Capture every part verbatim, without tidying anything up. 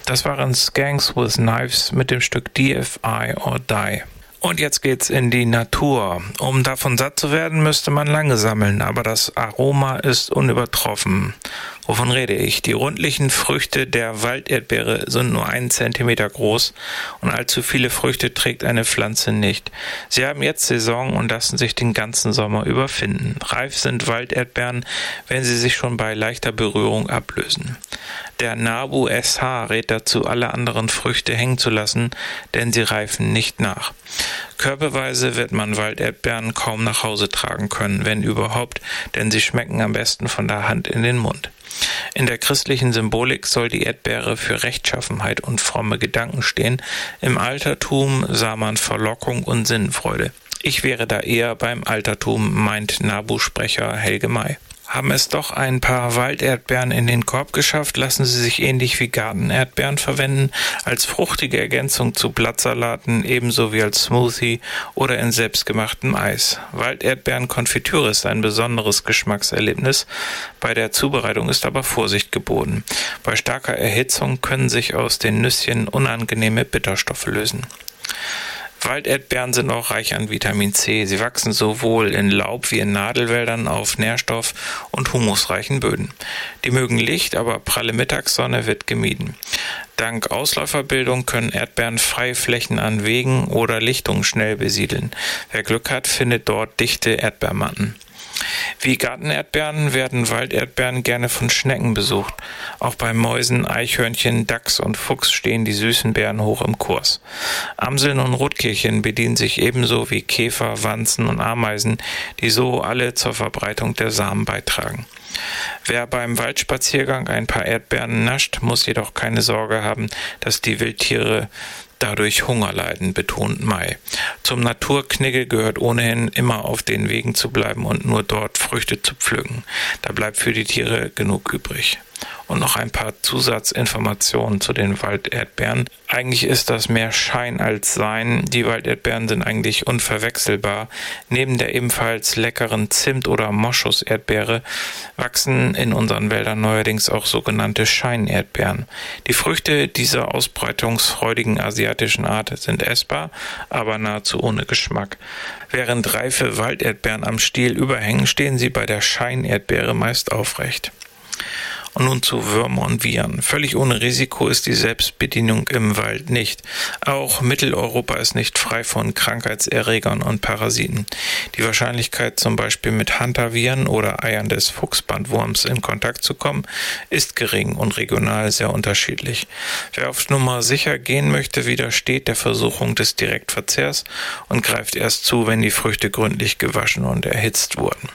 Das waren Skanks with Knives mit dem Stück D F I or Die. Und jetzt geht's in die Natur. Um davon satt zu werden, müsste man lange sammeln, aber das Aroma ist unübertroffen. Wovon rede ich? Die rundlichen Früchte der Walderdbeere sind nur einen Zentimeter groß und allzu viele Früchte trägt eine Pflanze nicht. Sie haben jetzt Saison und lassen sich den ganzen Sommer über finden. Reif sind Walderdbeeren, wenn sie sich schon bei leichter Berührung ablösen. Der Nabu S H rät dazu, alle anderen Früchte hängen zu lassen, denn sie reifen nicht nach. Körbeweise wird man Walderdbeeren kaum nach Hause tragen können, wenn überhaupt, denn sie schmecken am besten von der Hand in den Mund. In der christlichen Symbolik soll die Erdbeere für Rechtschaffenheit und fromme Gedanken stehen. Im Altertum sah man Verlockung und Sinnenfreude. Ich wäre da eher beim Altertum, meint Nabu-Sprecher Helge May. Haben es doch ein paar Walderdbeeren in den Korb geschafft, lassen sie sich ähnlich wie Gartenerdbeeren verwenden, als fruchtige Ergänzung zu Blattsalaten, ebenso wie als Smoothie oder in selbstgemachtem Eis. Walderdbeeren-Konfitüre ist ein besonderes Geschmackserlebnis, bei der Zubereitung ist aber Vorsicht geboten. Bei starker Erhitzung können sich aus den Nüsschen unangenehme Bitterstoffe lösen. Walderdbeeren sind auch reich an Vitamin C. Sie wachsen sowohl in Laub- wie in Nadelwäldern auf nährstoff- und humusreichen Böden. Die mögen Licht, aber pralle Mittagssonne wird gemieden. Dank Ausläuferbildung können Erdbeeren freie Flächen an Wegen oder Lichtungen schnell besiedeln. Wer Glück hat, findet dort dichte Erdbeermatten. Wie Gartenerdbeeren werden Walderdbeeren gerne von Schnecken besucht. Auch bei Mäusen, Eichhörnchen, Dachs und Fuchs stehen die süßen Beeren hoch im Kurs. Amseln und Rotkehlchen bedienen sich ebenso wie Käfer, Wanzen und Ameisen, die so alle zur Verbreitung der Samen beitragen. Wer beim Waldspaziergang ein paar Erdbeeren nascht, muss jedoch keine Sorge haben, dass die Wildtiere dadurch Hunger leiden, betont May. Zum Naturknigge gehört ohnehin immer auf den Wegen zu bleiben und nur dort Früchte zu pflücken. Da bleibt für die Tiere genug übrig. Und noch ein paar Zusatzinformationen zu den Walderdbeeren. Eigentlich ist das mehr Schein als Sein. Die Walderdbeeren sind eigentlich unverwechselbar. Neben der ebenfalls leckeren Zimt- oder Moschus-Erdbeere wachsen in unseren Wäldern neuerdings auch sogenannte Scheinerdbeeren. Die Früchte dieser ausbreitungsfreudigen asiatischen Art sind essbar, aber nahezu ohne Geschmack. Während reife Walderdbeeren am Stiel überhängen, stehen sie bei der Scheinerdbeere meist aufrecht. Und nun zu Würmer und Viren. Völlig ohne Risiko ist die Selbstbedienung im Wald nicht. Auch Mitteleuropa ist nicht frei von Krankheitserregern und Parasiten. Die Wahrscheinlichkeit, zum Beispiel mit Hantaviren oder Eiern des Fuchsbandwurms in Kontakt zu kommen, ist gering und regional sehr unterschiedlich. Wer auf Nummer sicher gehen möchte, widersteht der Versuchung des Direktverzehrs und greift erst zu, wenn die Früchte gründlich gewaschen und erhitzt wurden.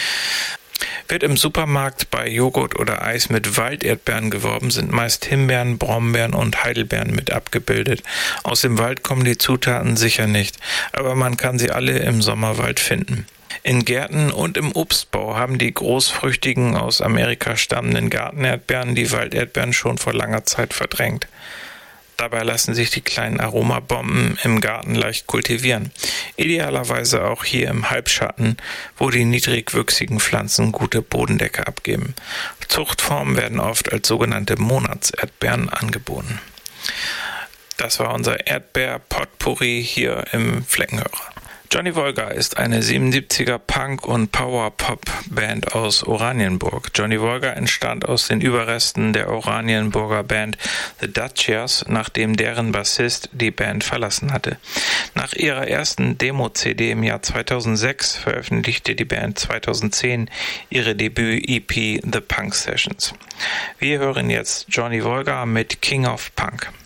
Wird im Supermarkt bei Joghurt oder Eis mit Walderdbeeren geworben, sind meist Himbeeren, Brombeeren und Heidelbeeren mit abgebildet. Aus dem Wald kommen die Zutaten sicher nicht, aber man kann sie alle im Sommerwald finden. In Gärten und im Obstbau haben die großfrüchtigen, aus Amerika stammenden Gartenerdbeeren die Walderdbeeren schon vor langer Zeit verdrängt. Dabei lassen sich die kleinen Aromabomben im Garten leicht kultivieren. Idealerweise auch hier im Halbschatten, wo die niedrigwüchsigen Pflanzen gute Bodendecke abgeben. Zuchtformen werden oft als sogenannte Monatserdbeeren angeboten. Das war unser Erdbeer-Potpourri hier im Fleckenhörer. Johnny Wolga ist eine siebenundsiebziger Punk- und Power-Pop-Band aus Oranienburg. Johnny Wolga entstand aus den Überresten der Oranienburger Band The Dacias, nachdem deren Bassist die Band verlassen hatte. Nach ihrer ersten Demo-C D im Jahr zweitausendsechs veröffentlichte die Band zweitausendzehn ihre Debüt-E P The Punk Sessions. Wir hören jetzt Johnny Wolga mit King of Punk.